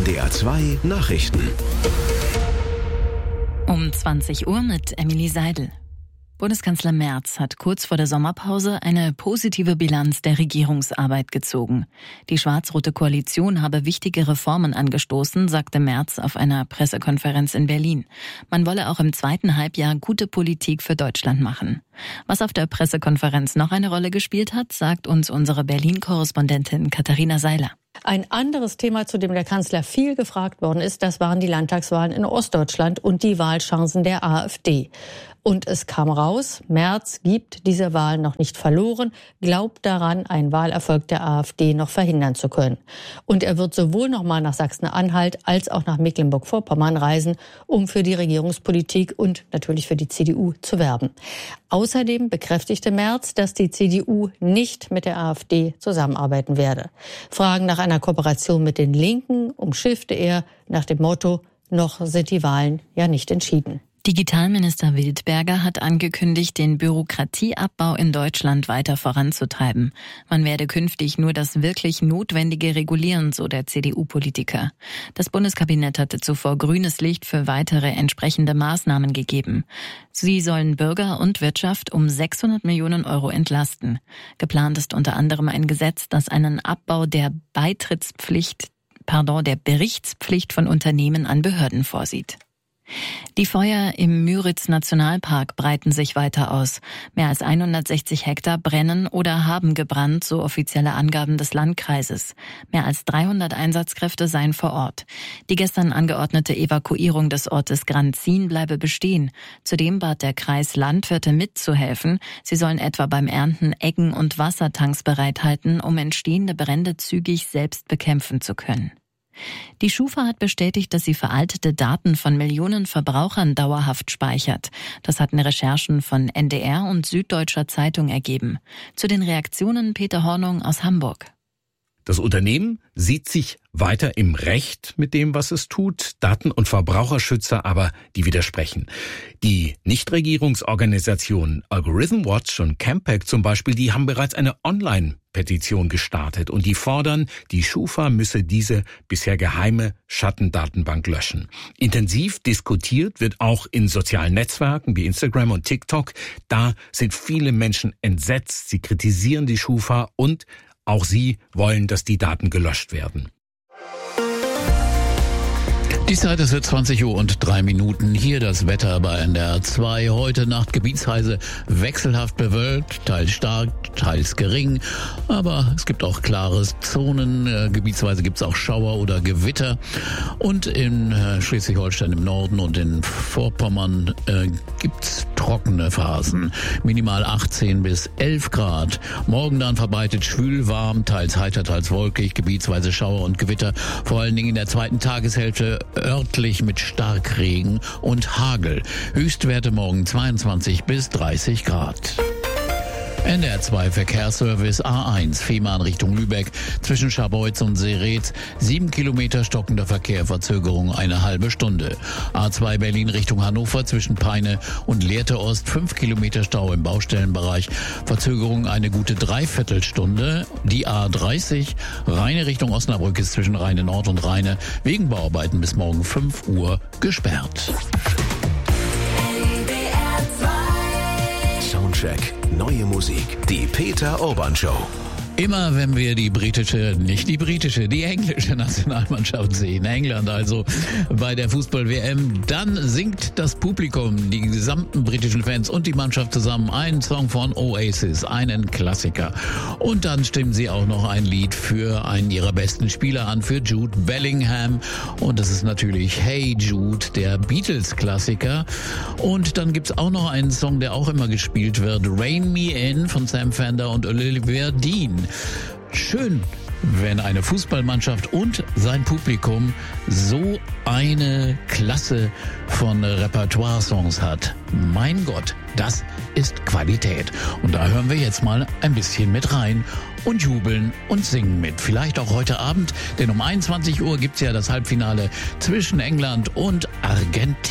NDR 2 Nachrichten. Um 20 Uhr mit Emily Seidel. Bundeskanzler Merz hat kurz vor der Sommerpause eine positive Bilanz der Regierungsarbeit gezogen. Die schwarz-rote Koalition habe wichtige Reformen angestoßen, sagte Merz auf einer Pressekonferenz in Berlin. Man wolle auch im zweiten Halbjahr gute Politik für Deutschland machen. Was auf der Pressekonferenz noch eine Rolle gespielt hat, sagt uns unsere Berlin-Korrespondentin Katharina Seiler. Ein anderes Thema, zu dem der Kanzler viel gefragt worden ist, das waren die Landtagswahlen in Ostdeutschland und die Wahlchancen der AfD. Und es kam raus, Merz gibt diese Wahl noch nicht verloren, glaubt daran, einen Wahlerfolg der AfD noch verhindern zu können. Und er wird sowohl nochmal nach Sachsen-Anhalt als auch nach Mecklenburg-Vorpommern reisen, um für die Regierungspolitik und natürlich für die CDU zu werben. Außerdem bekräftigte Merz, dass die CDU nicht mit der AfD zusammenarbeiten werde. Fragen nach einer Kooperation mit den Linken umschiffte er nach dem Motto, noch sind die Wahlen ja nicht entschieden. Digitalminister Wildberger hat angekündigt, den Bürokratieabbau in Deutschland weiter voranzutreiben. Man werde künftig nur das wirklich Notwendige regulieren, so der CDU-Politiker. Das Bundeskabinett hatte zuvor grünes Licht für weitere entsprechende Maßnahmen gegeben. Sie sollen Bürger und Wirtschaft um 600 Millionen Euro entlasten. Geplant ist unter anderem ein Gesetz, das einen Abbau der Berichtspflicht von Unternehmen an Behörden vorsieht. Die Feuer im Müritz-Nationalpark breiten sich weiter aus. Mehr als 160 Hektar brennen oder haben gebrannt, so offizielle Angaben des Landkreises. Mehr als 300 Einsatzkräfte seien vor Ort. Die gestern angeordnete Evakuierung des Ortes Granzin bleibe bestehen. Zudem bat der Kreis Landwirte mitzuhelfen. Sie sollen etwa beim Ernten Eggen und Wassertanks bereithalten, um entstehende Brände zügig selbst bekämpfen zu können. Die Schufa hat bestätigt, dass sie veraltete Daten von Millionen Verbrauchern dauerhaft speichert. Das hatten Recherchen von NDR und Süddeutscher Zeitung ergeben. Zu den Reaktionen Peter Hornung aus Hamburg. Das Unternehmen sieht sich weiter im Recht mit dem, was es tut. Daten- und Verbraucherschützer aber, die widersprechen. Die Nichtregierungsorganisationen Algorithm Watch und Campact zum Beispiel, die haben bereits eine Online-Petition gestartet und die fordern, die Schufa müsse diese bisher geheime Schattendatenbank löschen. Intensiv diskutiert wird auch in sozialen Netzwerken wie Instagram und TikTok. Da sind viele Menschen entsetzt. Sie kritisieren die Schufa und auch sie wollen, dass die Daten gelöscht werden. Die Zeit ist jetzt 20:03 Uhr. Hier das Wetter bei NDR 2. Heute Nacht gebietsweise wechselhaft bewölkt, teils stark, teils gering. Aber es gibt auch klare Zonen. Gebietsweise gibt es auch Schauer oder Gewitter. Und in Schleswig-Holstein im Norden und in Vorpommern gibt's trockene Phasen. Minimal 18 bis 11 Grad. Morgen dann verbreitet schwül, warm, teils heiter, teils wolkig. Gebietsweise Schauer und Gewitter. Vor allen Dingen in der zweiten Tageshälfte örtlich mit Starkregen und Hagel. Höchstwerte morgen 22 bis 30 Grad. NDR 2 Verkehrsservice A1 Fehmarn Richtung Lübeck zwischen Scharbeutz und Seretz 7 Kilometer stockender Verkehr, Verzögerung eine halbe Stunde. A2 Berlin Richtung Hannover zwischen Peine und Lehrte Ost 5 Kilometer Stau im Baustellenbereich, Verzögerung eine gute Dreiviertelstunde. Die A30 Rheine Richtung Osnabrück ist zwischen Rheine Nord und Rheine wegen Bauarbeiten bis morgen 5 Uhr gesperrt. Soundcheck. Neue Musik. Die Peter Urban Show. Immer wenn wir die englische Nationalmannschaft sehen, England also bei der Fußball-WM, dann singt das Publikum, die gesamten britischen Fans und die Mannschaft zusammen einen Song von Oasis, einen Klassiker. Und dann stimmen sie auch noch ein Lied für einen ihrer besten Spieler an, für Jude Bellingham. Und das ist natürlich Hey Jude, der Beatles-Klassiker. Und dann gibt's auch noch einen Song, der auch immer gespielt wird, Rain Me In von Sam Fender und Olivia Dean. Schön, wenn eine Fußballmannschaft und sein Publikum so eine Klasse von Repertoire-Songs hat. Mein Gott, das ist Qualität. Und da hören wir jetzt mal ein bisschen mit rein und jubeln und singen mit. Vielleicht auch heute Abend, denn um 21 Uhr gibt's ja das Halbfinale zwischen England und Argentinien.